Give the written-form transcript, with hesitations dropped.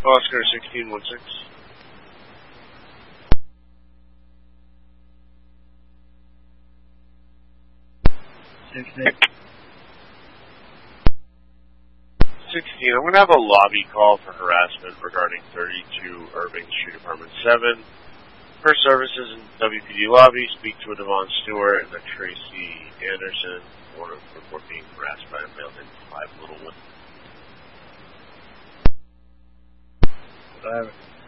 Oscar 1616. 16. 16. I'm going to have a lobby call for harassment regarding 32 Irving Street, Apartment 7. For services in WPD lobby, speak to a Devon Stewart and a Tracy Anderson. Want to report being harassed by a male named 5 Little Women. I have it.